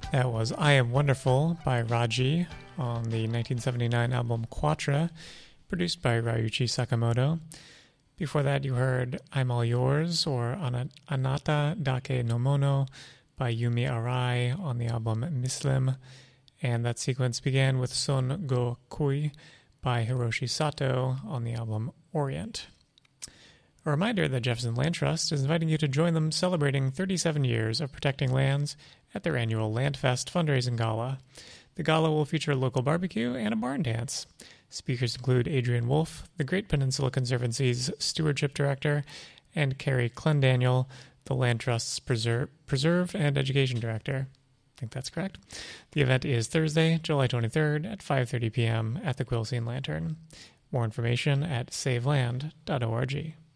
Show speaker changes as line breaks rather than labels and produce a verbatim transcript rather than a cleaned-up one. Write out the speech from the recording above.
That was I Am Wonderful by Raji on the nineteen seventy-nine album Quatra, produced by Ryuichi Sakamoto. Before that, you heard I'm All Yours, or Ana- Anata Dake no Mono by Yumi Arai on the album Muslim. And that sequence began with Son Go Kui by Hiroshi Sato on the album Orient. A reminder that Jefferson Land Trust is inviting you to join them celebrating thirty-seven years of protecting lands at their annual Landfest fundraising gala. The gala will feature a local barbecue and a barn dance. Speakers include Adrian Wolf, the Great Peninsula Conservancy's Stewardship Director, and Carrie Clendaniel, the Land Trust's Preserve, Preserve and Education Director. I think that's correct. The event is Thursday, July twenty-third at five thirty p.m. at the Quilcene Lantern. More information at save land dot org.